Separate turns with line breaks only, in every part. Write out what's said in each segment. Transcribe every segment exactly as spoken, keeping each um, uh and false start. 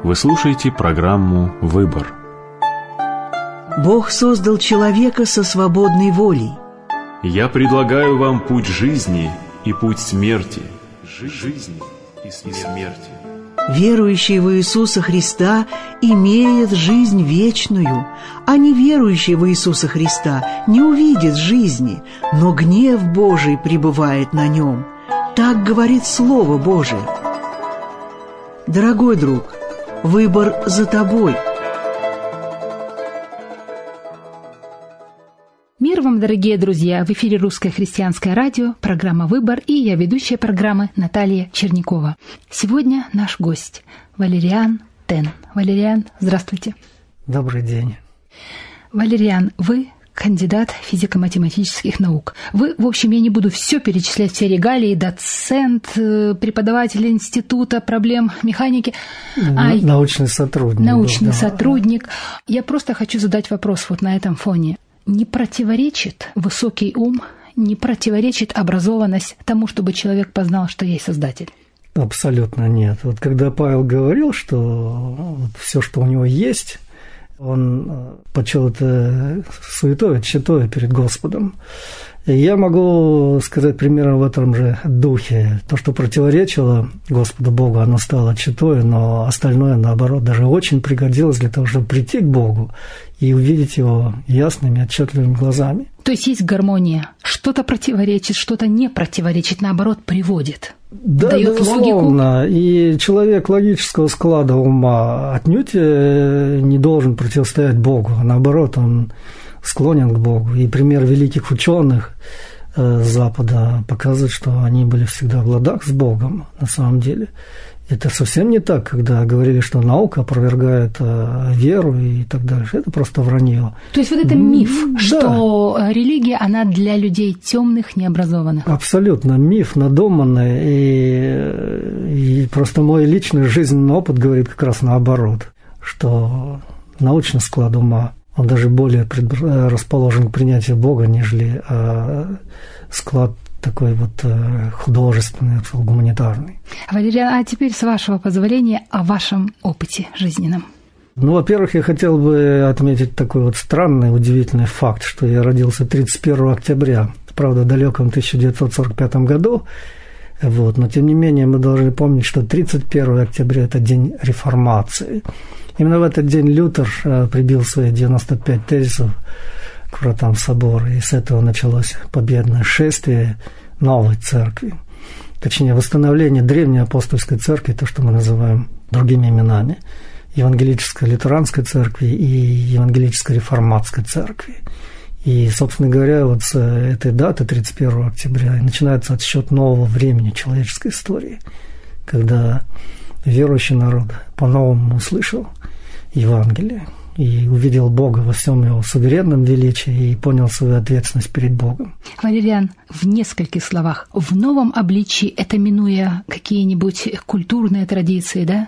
Вы слушаете программу «Выбор».
Бог создал человека со свободной волей.
Я предлагаю вам путь жизни и путь смерти. Жизни и смерти.
Верующий в Иисуса Христа имеет жизнь вечную, а неверующий в Иисуса Христа не увидит жизни, но гнев Божий пребывает на нем. Так говорит Слово Божие. Дорогой друг, выбор за тобой.
Мир вам, дорогие друзья! В эфире Русское христианское радио, программа «Выбор», и я ведущая программы Наталья Черникова. Сегодня наш гость Валериан Тен. Валериан, здравствуйте.
Добрый день.
Валериан, вы кандидат физико-математических наук. Вы, в общем, я не буду все перечислять, все регалии, доцент, преподаватель института проблем механики.
А научный сотрудник.
Научный
да.
сотрудник. Я просто хочу задать вопрос вот на этом фоне. Не противоречит высокий ум, не противоречит образованность тому, чтобы человек познал, что есть Создатель?
Абсолютно нет. Вот когда Павел говорил, что вот все, что у него есть, он почел это суетой, тщетой перед Господом. И я могу сказать примерно в этом же духе. То, что противоречило Господу Богу, оно стало тщетой, но остальное, наоборот, даже очень пригодилось для того, чтобы прийти к Богу и увидеть Его ясными, отчетливыми глазами.
То есть есть гармония. Что-то противоречит, что-то не противоречит, наоборот, приводит.
Да,
дает
безусловно.
логику.
И человек логического склада ума отнюдь не должен противостоять Богу. А наоборот, он склонен к Богу. И пример великих ученых Запада показывает, что они были всегда в ладах с Богом на самом деле. Это совсем не так, когда говорили, что наука опровергает веру и так дальше. Это просто вранье.
То есть вот это миф,
да.
что религия, она для людей темных, необразованных.
Абсолютно. Миф надуманный. И, и просто мой личный жизненный опыт говорит как раз наоборот, что научный склад ума, он даже более расположен к принятию Бога, нежели склад такой вот художественный, гуманитарный.
Валериан, а теперь, с вашего позволения, о вашем опыте жизненном.
Ну, во-первых, я хотел бы отметить такой вот странный, удивительный факт, что я родился тридцать первого октября, правда, в далеком тысяча девятьсот сорок пятом году, вот, но тем не менее мы должны помнить, что тридцать первого октября – это день реформации. Именно в этот день Лютер прибил свои девяносто пять тезисов к вратам собора, и с этого началось победное шествие новой церкви, точнее восстановление древней апостольской церкви, то, что мы называем другими именами, евангелической лютеранской церкви и евангелической реформатской церкви. И, собственно говоря, вот с этой даты, тридцать первого октября, начинается отсчет нового времени человеческой истории, когда верующий народ по-новому услышал Евангелие и увидел Бога во всем Его суверенном величии и понял свою ответственность перед Богом.
Валериан, в нескольких словах, в новом обличии, это минуя какие-нибудь культурные традиции, да?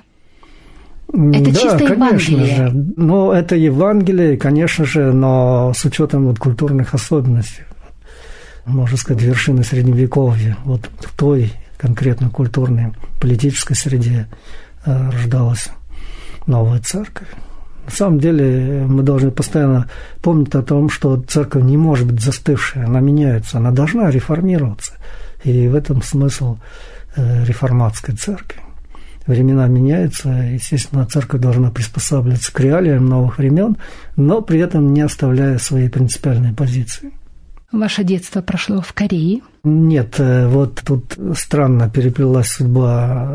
Это
да,
чисто
конечно
Евангелие.
же. Ну, это Евангелие, конечно же, но с учетом вот культурных особенностей, можно сказать, вершины Средневековья, вот в той конкретно культурной, политической среде э, рождалась новая церковь. На самом деле мы должны постоянно помнить о том, что церковь не может быть застывшей, она меняется, она должна реформироваться. И в этом смысл э, реформатской церкви. Времена меняются, естественно, церковь должна приспосабливаться к реалиям новых времен, но при этом не оставляя свои принципиальные позиции.
Ваше детство прошло в Корее?
Нет, вот тут странно переплелась судьба